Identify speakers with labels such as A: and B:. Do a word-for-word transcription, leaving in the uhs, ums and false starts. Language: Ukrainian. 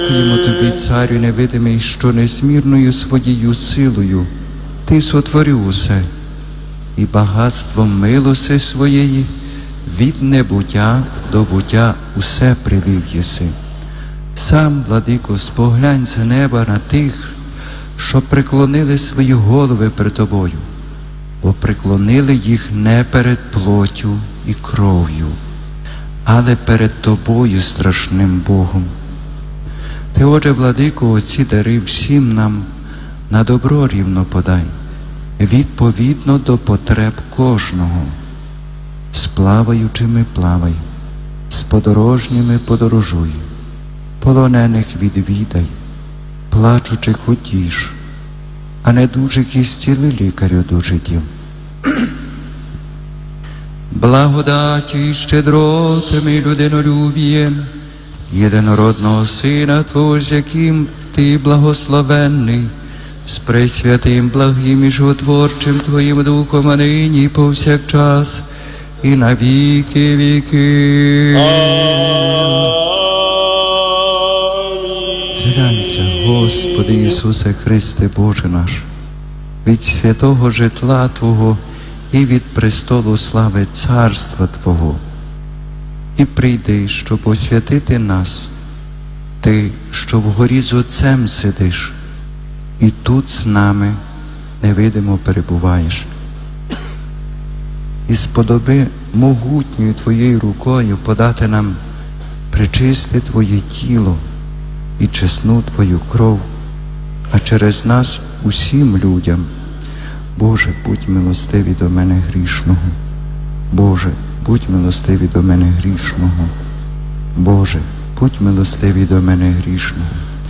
A: Дякуємо тобі, царю невидимий, що незмірною своєю силою ти сотворив усе, і багатством милости своєї від небуття до буття усе привів єси. Сам, владико, споглянь з неба на тих, що преклонили свої голови перед тобою, бо преклонили їх не перед плоттю і кров'ю, але перед тобою, страшним Богом. Ти, Отже, владико, оці дари всім нам на добро рівно подай, відповідно до потреб кожного. З плаваючими плавай, з подорожніми подорожуй, полонених відвідай, плачучих утіш, а недужих ісціли, лікарю дужитів. Благодаттю і щедротами людинолюбієм єдинородного Сина Твого, з яким Ти благословенний, з пресвятим, благим і животворчим Твоїм Духом, а нині і повсякчас, і на віки віки. Зглянься, Господи Ісусе Христе, Боже наш, від святого житла Твого і від престолу слави Царства Твого, і прийди, щоб освятити нас, Ти, що вгорі з Отцем сидиш, і тут з нами невидимо перебуваєш. І сподоби могутньою Твоєю рукою подати нам пречисте Твоє тіло і чесну Твою кров, а через нас усім людям. Боже, будь милостивий до мене грішного. Боже, будь милостивий до мене грішного. Боже, будь милостивий до мене грішного.